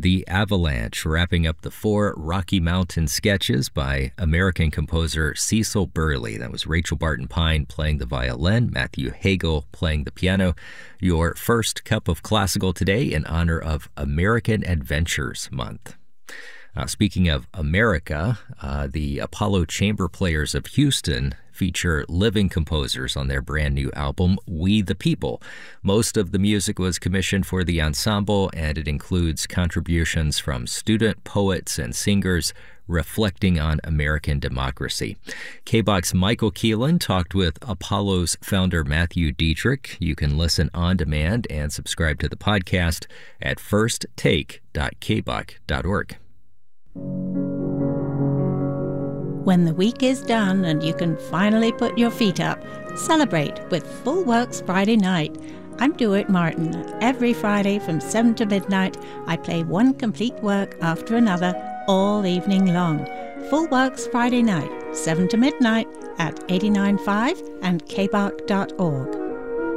The Avalanche, wrapping up the 4 Rocky Mountain sketches by American composer Cecil Burley. That was Rachel Barton Pine playing the violin, Matthew Hagel playing the piano. Your first cup of classical today in honor of American Adventures Month. Speaking of America, the Apollo Chamber Players of Houston feature living composers on their brand new album, We the People. Most of the music was commissioned for the ensemble, and it includes contributions from student poets and singers reflecting on American democracy. KBOX Michael Keelan talked with Apollo's founder Matthew Dietrich. You can listen on demand and subscribe to the podcast at firsttake.kbox.org. When the week is done and you can finally put your feet up, celebrate with Full Works Friday Night. I'm Dewitt Martin. Every Friday from 7 to midnight, I play one complete work after another all evening long. Full Works Friday Night, 7 to midnight at 89.5 and kbox.org.